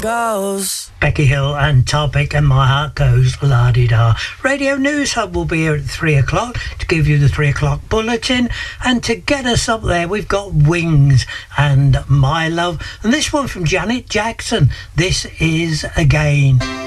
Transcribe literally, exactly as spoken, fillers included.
goes. Becky Hill and Topic and My Heart Goes La-di-da. Radio News Hub will be here at three o'clock to give you the three o'clock bulletin, and to get us up there we've got Wings and My Love, and this one from Janet Jackson. This is Again.